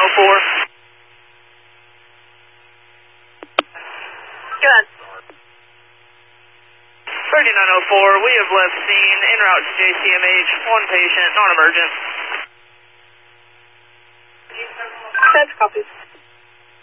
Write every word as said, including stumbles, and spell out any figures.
oh four. Good. thirty-nine oh four, we have left scene en route to J C M H, one patient, non-emergent. That's copies.